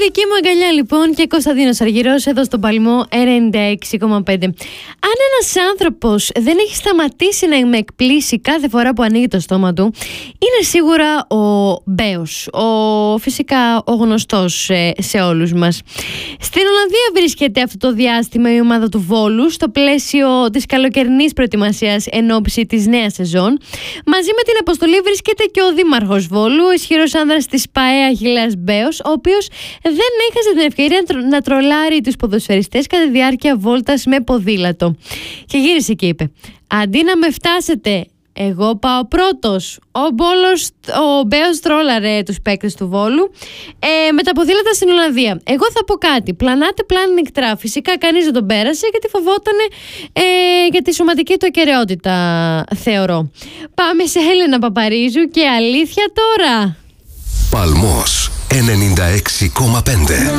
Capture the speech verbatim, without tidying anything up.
δική μου αγκαλιά λοιπόν και Κωνσταντίνος Αργυρός εδώ στον Παλμό ενενήντα έξι κόμμα πέντε. Αν ένας άνθρωπος δεν έχει σταματήσει να με εκπλήσει κάθε φορά που ανοίγει το στόμα του, είναι σίγουρα ο Μπέος, ο, φυσικά ο γνωστός σε, σε όλους μας. Στην Ολλανδία βρίσκεται αυτό το διάστημα η ομάδα του Βόλου στο πλαίσιο της καλοκαιρινής προετοιμασίας εν ώψη της νέας σεζόν. Μαζί με την αποστολή βρίσκεται και ο δήμαρχος Βόλου, ο ισχυρός άνδρας της ΠΑΕ Αχιλλέας Μπέος, ο οποίος δεν έχασε την ευκαιρία να τρολάρει τους ποδοσφαιριστές κατά τη διάρκεια βόλτας με ποδήλατο. Και γύρισε και είπε: αντί να με φτάσετε, εγώ πάω πρώτος. Ο, Μπόλος, ο Μπέος τρόλαρε τους παίκτες του Βόλου ε, με τα ποδήλατα στην Ολλανδία. Εγώ θα πω κάτι. Πλανάτε πλάνη νυχτρά. Φυσικά κανείς δεν τον πέρασε γιατί φοβότανε ε, για τη σωματική του ακεραιότητα, θεωρώ. Πάμε σε Έλενα Παπαρίζου και αλήθεια τώρα. Παλμός ενενήντα έξι κόμμα πέντε.